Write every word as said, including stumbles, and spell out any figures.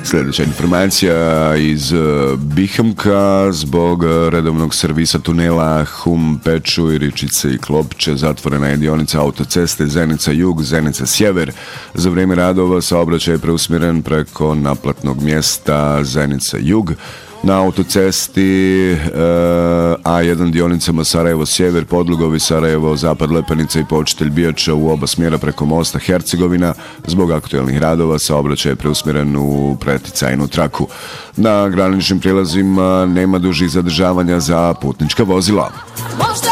Sljedeća informacija iz Bihamka. Zbog redovnog servisa tunela Hum, Pečuj, Ričice i Klopče zatvorena je dionica autoceste Zenica Jug, Zenica Sjever. Za vrijeme radova saobraćaj je preusmjeren preko naplatnog mjesta Zenica Jug. Na autocesti e, A jedan dionicama Sarajevo Sjever, Podlugovi, Sarajevo Zapad, Lepenica i Počitelj Bijača u oba smjera preko mosta Hercegovina. Zbog aktuelnih radova saobraćaj je preusmjeren u preticajnu traku. Na graničnim prilazima nema dužih zadržavanja za putnička vozila.